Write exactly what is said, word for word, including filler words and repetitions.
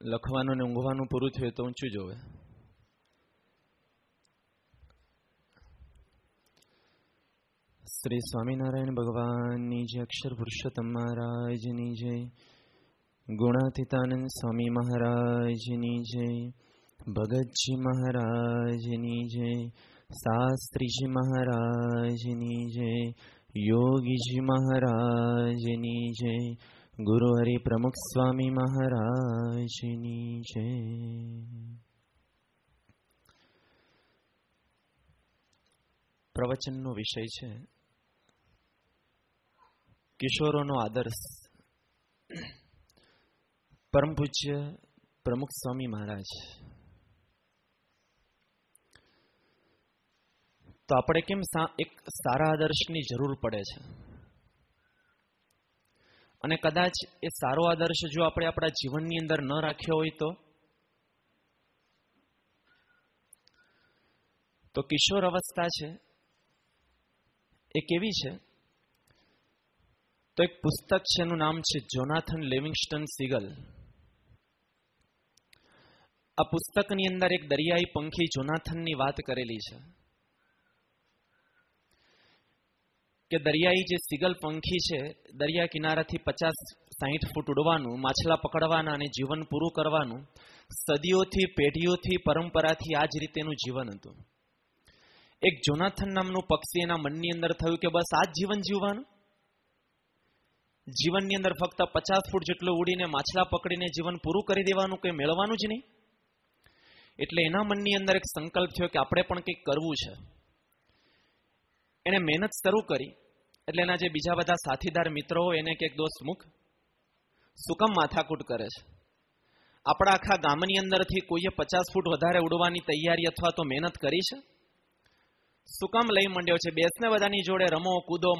લખવાનું ને ઊંઘવાનું પૂરું થયું તો ઊંચું જોવે. શ્રી સ્વામિનારાયણ ભગવાનની જય, અક્ષર પુરુષોત્તમ મહારાજની જય, ગુણાતીતાનંદ સ્વામી મહારાજની જય, ભગતજી મહારાજની જય, શાસ્ત્રીજી મહારાજની જય, યોગીજી મહારાજની જય, ગુરુ હરિ પ્રમુખ સ્વામી મહારાજની જય. પ્રવચનનો વિષય છે કિશોરોનો આદર્શ. પરમ પૂજ્ય પ્રમુખ સ્વામી મહારાજ. તો આપણે કેમ એક સારા આદર્શની જરૂર પડે છે, અને કદાચ એ સારો આદર્શ જો આપણે આપણા જીવનની અંદર ન રાખ્યો હોય તો તો કિશોર અવસ્થા છે એ કેવી છે? તો એક પુસ્તક છે, એનું નામ છે જોનાથન લિવિંગસ્ટન સીગલ. આ પુસ્તકની અંદર એક દરિયાઈ પંખી જોનાથનની વાત કરેલી છે કે દરિયાઈ જે સીગલ પંખી છે, દરિયા કિનારાથી પચાસ સાહીઠ ફૂટ ઉડવાનું, માછલા પકડવાના અને જીવન પૂરું કરવાનું, સદીઓથી પેઢીઓથી પરંપરાથી આ જ રીતેનું જીવન હતું. એક જોનાથન નામનું પક્ષી એના મનની અંદર થયું કે બસ આ જ જીવન જીવવાનું, જીવનની અંદર ફક્ત પચાસ ફૂટ જેટલું ઉડીને માછલા પકડીને જીવન પૂરું કરી દેવાનું, કંઈ મેળવવાનું જ નહીં. એટલે એના મનની અંદર એક સંકલ્પ થયો કે આપણે પણ કંઈક કરવું છે. એને મહેનત શરૂ કરી. એટલે એના જે બીજા બધા સાથીદાર મિત્રો હોય એને કે દોસ્ત મુક, શું કામ માથાકૂટ કરે છે? આપણા આખા ગામની અંદરથી કોઈએ પચાસ ફૂટ વધારે ઉડવાની તૈયારી અથવા તો મહેનત કરી છે? શું કામ લઈ માંડ્યો છે? બેસને બધાની જોડે રમો, કૂદો,